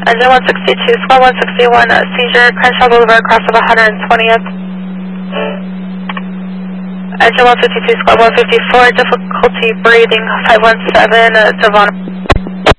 Engine 162, squad 161, seizure, Crenshaw Boulevard, cross of 120th. Engine 152, squad 154, difficulty breathing, 517, Devon.